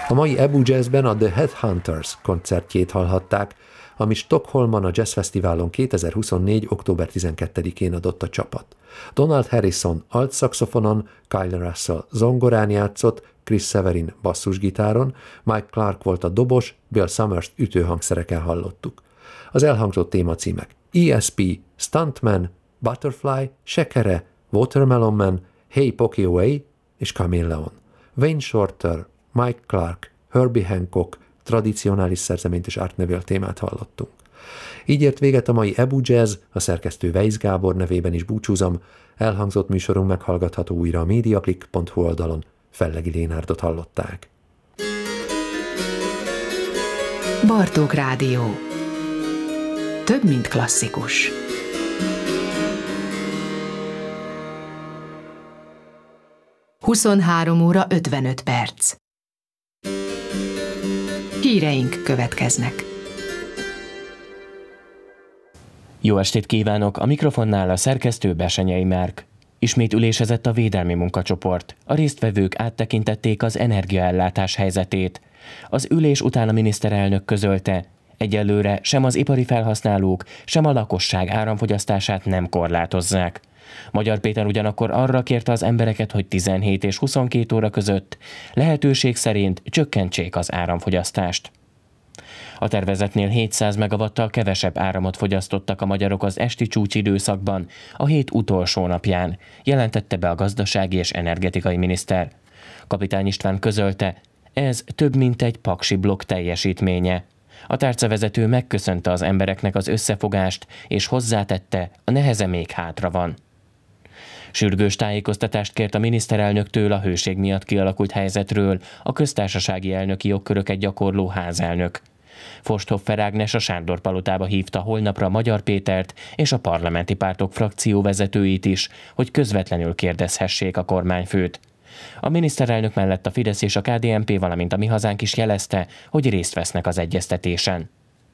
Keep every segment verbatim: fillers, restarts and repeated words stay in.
A mai Abu Jazzben a The Headhunters koncertjét hallhatták, amit Stockholmban a Jazz Fesztiválon kétezer-huszonnégy. október tizenkettedikén adott a csapat. Donald Harrison altszaxofonon, Kyle Russell zongorán játszott, Chris Severin basszusgitáron, Mike Clark volt a dobos, Bill Summers ütőhangszereken hallottuk. Az elhangzott témacímek E S P, Stuntman, Butterfly, Shekere, Watermelon Man, Hey Pokey Away és Chameleon. Wayne Shorter, Mike Clark, Herbie Hancock, tradicionális szerzeményt és Art Neville témát hallottunk. Így ért véget a mai Abu Jazz, a szerkesztő Weisz Gábor nevében is búcsúzom, elhangzott műsorunk meghallgatható újra a mediaclick pont hu oldalon. Fellegi Lénárdot hallották. Bartók Rádió. Több, mint klasszikus. huszonhárom óra ötvenöt perc. Híreink következnek. Jó estét kívánok! A mikrofonnál a szerkesztő Besenyei Márk. Ismét ülésezett a védelmi munkacsoport. A résztvevők áttekintették az energiaellátás helyzetét. Az ülés után a miniszterelnök közölte, egyelőre sem az ipari felhasználók, sem a lakosság áramfogyasztását nem korlátozzák. Magyar Péter ugyanakkor arra kérte az embereket, hogy tizenhét és huszonkét óra között lehetőség szerint csökkentsék az áramfogyasztást. A tervezetnél hétszáz megawattal kevesebb áramot fogyasztottak a magyarok az esti csúcsidőszakban, a hét utolsó napján, jelentette be a gazdasági és energetikai miniszter. Kapitány István közölte, ez több mint egy paksi blokk teljesítménye. A tárcavezető megköszönte az embereknek az összefogást, és hozzátette, a neheze még hátra van. Sürgős tájékoztatást kért a miniszterelnöktől a hőség miatt kialakult helyzetről a köztársasági elnöki jogköröket gyakorló házelnök. Forsthoffer Ágnes a Sándor-palotába hívta holnapra Magyar Pétert és a parlamenti pártok frakcióvezetőit is, hogy közvetlenül kérdezhessék a kormányfőt. A miniszterelnök mellett a Fidesz és a K D N P, valamint a Mi Hazánk is jelezte, hogy részt vesznek az egyeztetésen.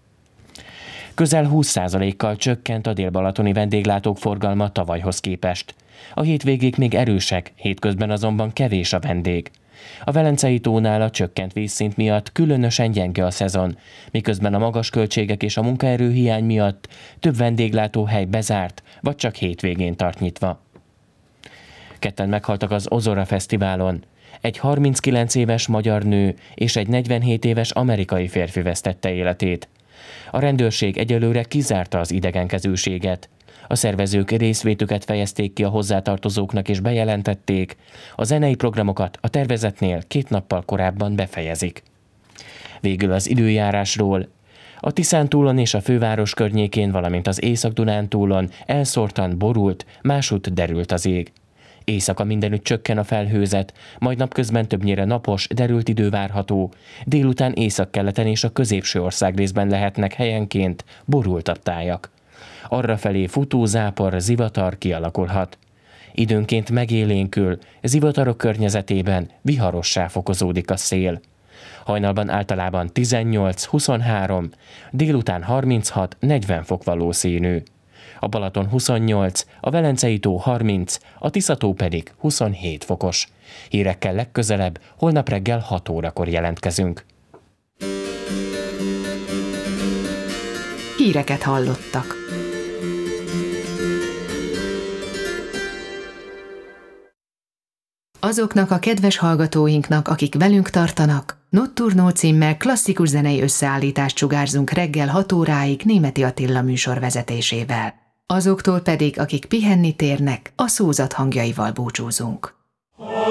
Közel húsz százalékkal csökkent a délbalatoni vendéglátók forgalma tavalyhoz képest. A hétvégék még erősek, hétközben azonban kevés a vendég. A Velencei tónál a csökkent vízszint miatt különösen gyenge a szezon, miközben a magas költségek és a munkaerőhiány miatt több vendéglátóhely bezárt, vagy csak hétvégén tart nyitva. Ketten meghaltak az Ozora Fesztiválon. Egy harminckilenc éves magyar nő és egy negyvenhét éves amerikai férfi vesztette életét. A rendőrség egyelőre kizárta az idegenkezőséget. A szervezők részvétüket fejezték ki a hozzátartozóknak és bejelentették, a zenei programokat a tervezetnél két nappal korábban befejezik. Végül az időjárásról. A Tiszántúlon és a főváros környékén, valamint az Észak-Dunántúlon elszórtan borult, másút derült az ég. Éjszaka mindenütt csökken a felhőzet, majd napközben többnyire napos, derült idő várható, délután északkeleten és a középső országrészben lehetnek helyenként borultabb tájak. Arrafelé futó zápor, zivatar kialakulhat. Időnként megélénkül, zivatarok környezetében viharossá fokozódik a szél. Hajnalban általában tizennyolc-huszonhárom, délután harminchat-negyven fok valószínű. A Balaton huszonnyolc, a Velencei tó harminc, a Tisza-tó pedig huszonhét fokos. Hírekkel legközelebb, holnap reggel hat órakor jelentkezünk. Híreket hallottak. Azoknak a kedves hallgatóinknak, akik velünk tartanak, Notturno címmel klasszikus zenei összeállítást sugárzunk reggel hat óráig Németi Attila műsor vezetésével. Azoktól pedig, akik pihenni térnek, a szózat hangjaival búcsúzunk.